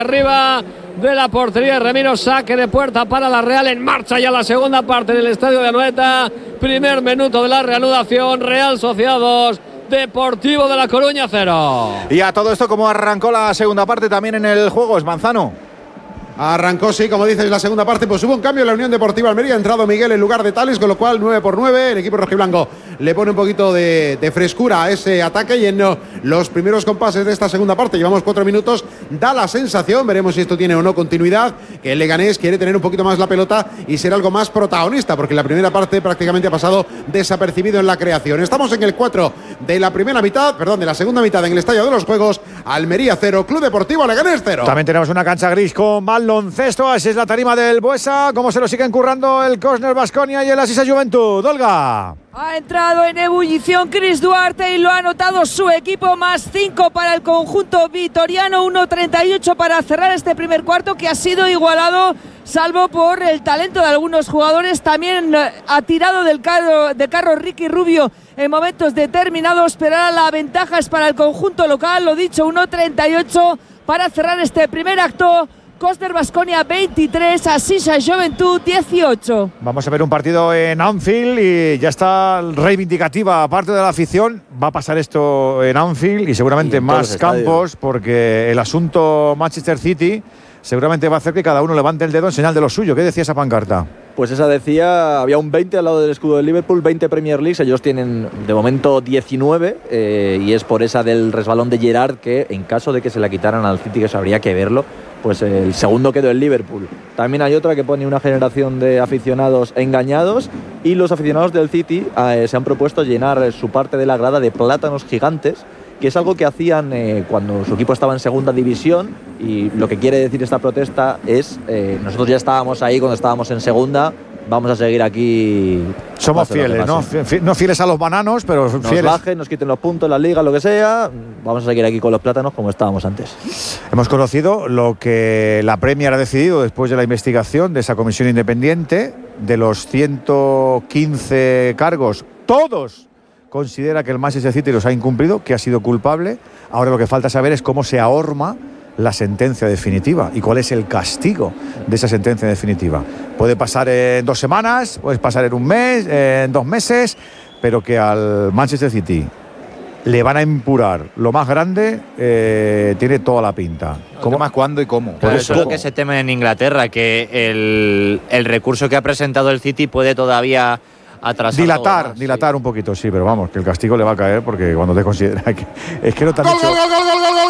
arriba de la portería de Ramiro, saque de puerta para la Real. En marcha ya la segunda parte del estadio de Anoeta. Primer minuto de la reanudación. Real Sociedad 2, Deportivo de La Coruña 0. Y a todo esto, ¿cómo arrancó la segunda parte también en el juego, es Manzano? Arrancó, sí, como dices, la segunda parte, pues hubo un cambio en la Unión Deportiva Almería, ha entrado Miguel en lugar de Tales, con lo cual 9-9, el equipo rojiblanco le pone un poquito de frescura a ese ataque y en los primeros compases de esta segunda parte, llevamos 4 minutos, da la sensación, veremos si esto tiene o no continuidad, que el Leganés quiere tener un poquito más la pelota y ser algo más protagonista, porque la primera parte prácticamente ha pasado desapercibido en la creación. Estamos en el 4 de la primera mitad, perdón, de la segunda mitad en el Estadio de los Juegos. Almería 0, Club Deportivo Leganés 0. También tenemos una cancha gris con baloncesto, así es la tarima del Buesa. ¿Cómo se lo siguen currando el Cosner Baskonia y el Asisa Juventud? Olga. Ha entrado en ebullición Chris Duarte y lo ha anotado su equipo, más 5 para el conjunto vitoriano, 1:38 para cerrar este primer cuarto, que ha sido igualado salvo por el talento de algunos jugadores. También ha tirado del carro Ricky Rubio en momentos determinados, pero ahora la ventaja es para el conjunto local. Lo dicho, 1:38 para cerrar este primer acto. Cosner Baskonia 23, Asisa Juventud 18. Vamos a ver un partido en Anfield y ya está reivindicativa parte de la afición. Va a pasar esto en Anfield y seguramente en más campos, porque el asunto Manchester City seguramente va a hacer que cada uno levante el dedo en señal de lo suyo. ¿Qué decía esa pancarta? Pues esa decía, había un 20 al lado del escudo del Liverpool, 20 Premier Leagues, ellos tienen de momento 19 y es por esa del resbalón de Gerrard que en caso de que se la quitaran al City, que eso habría que verlo, pues el segundo quedó el Liverpool. También hay otra que pone una generación de aficionados engañados y los aficionados del City se han propuesto llenar su parte de la grada de plátanos gigantes, que es algo que hacían cuando su equipo estaba en segunda división, y lo que quiere decir esta protesta es nosotros ya estábamos ahí cuando estábamos en segunda, vamos a seguir aquí. Somos fieles, no fieles a los bananos, pero nos fieles. Bajen, nos quiten los puntos, la liga, lo que sea, vamos a seguir aquí con los plátanos como estábamos antes. Hemos conocido lo que la Premier ha decidido después de la investigación de esa comisión independiente. De los 115 cargos, todos considera que el Manchester City los ha incumplido, que ha sido culpable. Ahora lo que falta saber es cómo se ahorma la sentencia definitiva y cuál es el castigo de esa sentencia definitiva. Puede pasar en 2 semanas, puede pasar en 1 mes, en 2 meses, pero que al Manchester City le van a imputar lo más grande, tiene toda la pinta. ¿Cómo más cuándo y cómo? Por eso es lo que se teme en Inglaterra, que el recurso que ha presentado el City puede todavía atrasar. Dilatar un poquito, sí, pero vamos, que el castigo le va a caer, porque cuando te considera que es que no te han dicho.